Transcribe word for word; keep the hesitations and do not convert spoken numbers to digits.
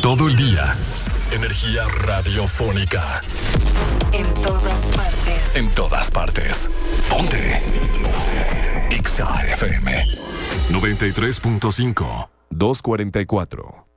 Todo el día. Energía radiofónica. En todas partes. En todas partes. Ponte. Ponte. Exa F M. noventa y tres punto cinco. doscientos cuarenta y cuatro.